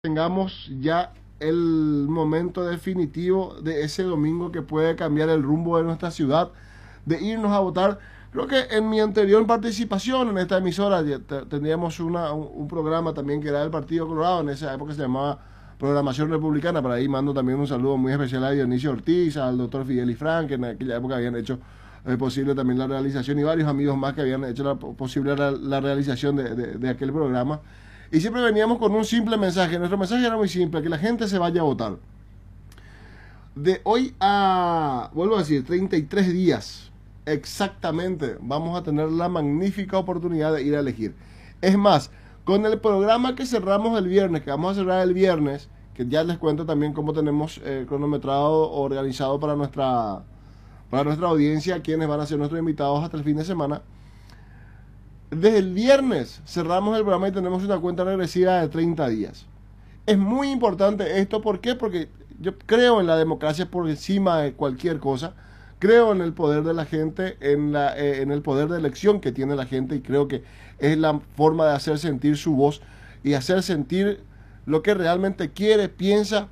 tengamos ya el momento definitivo de ese domingo que puede cambiar el rumbo de nuestra ciudad, de irnos a votar. Creo que en mi anterior participación en esta emisora tendríamos un programa también que era del Partido Colorado, en esa época se llamaba Programación Republicana. Para ahí mando también un saludo muy especial a Dionisio Ortiz, al doctor Fidel Frank, que en aquella época habían hecho posible también la realización, y varios amigos más que habían hecho posible la realización de aquel programa. Y siempre veníamos con un simple mensaje. Nuestro mensaje era muy simple: que la gente se vaya a votar. De hoy a, vuelvo a decir, 33 días exactamente, vamos a tener la magnífica oportunidad de ir a elegir. Es más, con el programa que cerramos el viernes, que vamos a cerrar el viernes, que ya les cuento también cómo tenemos cronometrado o organizado para nuestra audiencia, quienes van a ser nuestros invitados hasta el fin de semana. Desde el viernes cerramos el programa y tenemos una cuenta regresiva de 30 días. Es muy importante esto. ¿Por qué? Porque yo creo en la democracia por encima de cualquier cosa. Creo en el poder de la gente, en el poder de elección que tiene la gente, y creo que es la forma de hacer sentir su voz y hacer sentir lo que realmente quiere, piensa.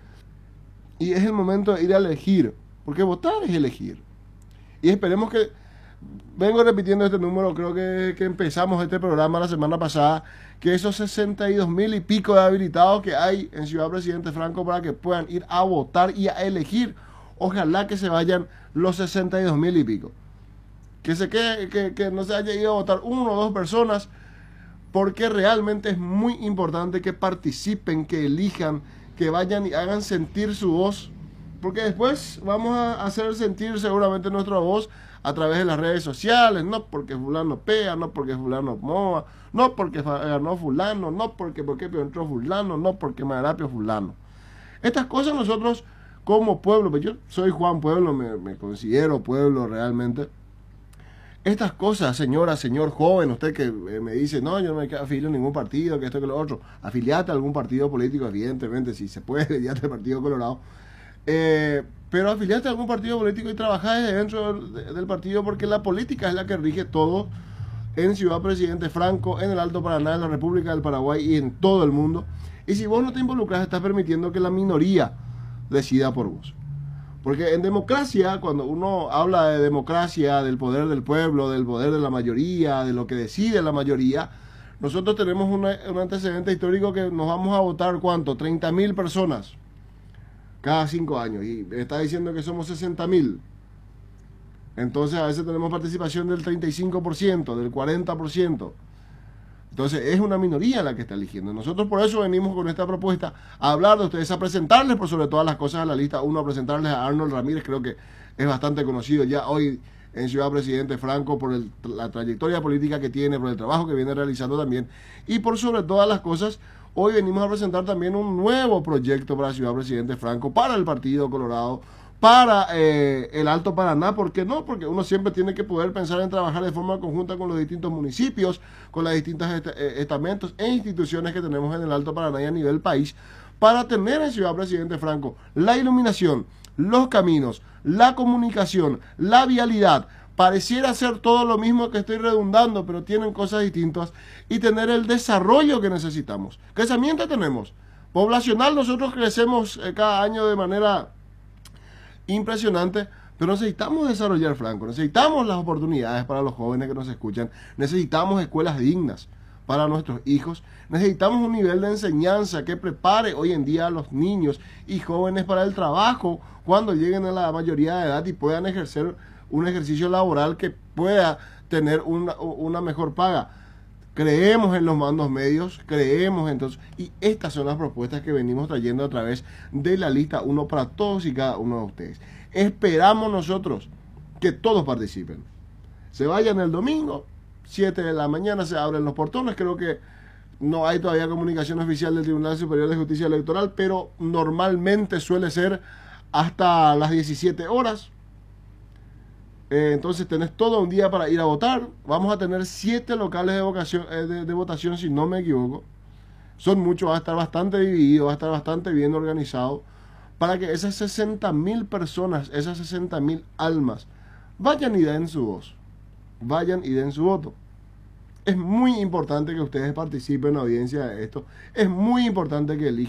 Y es el momento de ir a elegir, porque votar es elegir. Y esperemos que... Vengo repitiendo este número, creo que empezamos este programa la semana pasada, que esos 62,000 y pico de habilitados que hay en Ciudad Presidente Franco para que puedan ir a votar y a elegir, ojalá que se vayan los 62,000 y pico. Que se quede, que no se haya ido a votar uno o dos personas, porque realmente es muy importante que participen, que elijan, que vayan y hagan sentir su voz, porque después vamos a hacer sentir seguramente nuestra voz a través de las redes sociales, no porque fulano pega, no porque fulano moa, no porque ganó fulano, no porque entró fulano, no porque Magarapio fulano. Estas cosas nosotros como pueblo, pues yo soy Juan Pueblo, me considero pueblo realmente. Estas cosas, señora, señor joven, usted que me dice, no, yo no me afilio a ningún partido, que esto, que lo otro, afiliate a algún partido político, evidentemente, si se puede, afiliate al Partido Colorado. Pero afiliate a algún partido político y trabajá desde dentro del partido, porque la política es la que rige todo en Ciudad Presidente Franco, en el Alto Paraná, en la República del Paraguay y en todo el mundo. Y si vos no te involucras, estás permitiendo que la minoría decida por vos. Porque en democracia, cuando uno habla de democracia, del poder del pueblo, del poder de la mayoría, de lo que decide la mayoría, nosotros tenemos un antecedente histórico que nos vamos a votar, ¿cuánto? 30,000 personas cada 5 años, y está diciendo que somos 60,000. Entonces a veces tenemos participación del 35%, del 40%. Entonces es una minoría la que está eligiendo. Nosotros por eso venimos con esta propuesta a hablar de ustedes, a presentarles por sobre todas las cosas a la lista. Uno, a presentarles a Arnold Ramírez, creo que es bastante conocido ya hoy en Ciudad Presidente Franco por la trayectoria política que tiene, por el trabajo que viene realizando también. Y por sobre todas las cosas, hoy venimos a presentar también un nuevo proyecto para Ciudad Presidente Franco, para el Partido Colorado, para el Alto Paraná. ¿Por qué no? Porque uno siempre tiene que poder pensar en trabajar de forma conjunta con los distintos municipios, con las distintas estamentos e instituciones que tenemos en el Alto Paraná y a nivel país, para tener en Ciudad Presidente Franco la iluminación, los caminos, la comunicación, la vialidad. Pareciera ser todo lo mismo que estoy redundando, pero tienen cosas distintas, y tener el desarrollo que necesitamos. Crecimiento tenemos. Poblacional, nosotros crecemos cada año de manera impresionante, pero necesitamos desarrollar Franco, necesitamos las oportunidades para los jóvenes que nos escuchan, necesitamos escuelas dignas para nuestros hijos, necesitamos un nivel de enseñanza que prepare hoy en día a los niños y jóvenes para el trabajo cuando lleguen a la mayoría de edad y puedan ejercer un ejercicio laboral que pueda tener una mejor paga. Creemos en los mandos medios, creemos entonces, y estas son las propuestas que venimos trayendo a través de la lista 1 para todos y cada uno de ustedes. Esperamos nosotros que todos participen. Se vayan el domingo, 7 de la mañana se abren los portones. Creo que no hay todavía comunicación oficial del Tribunal Superior de Justicia Electoral, pero normalmente suele ser hasta las 17 horas. Entonces tenés todo un día para ir a votar. Vamos a tener 7 locales de votación, si no me equivoco. Son muchos, va a estar bastante dividido, va a estar bastante bien organizado, para que esas 60,000 personas, esas 60,000 almas, vayan y den su voz, vayan y den su voto. Es muy importante que ustedes participen en la audiencia de esto. Es muy importante que elijan.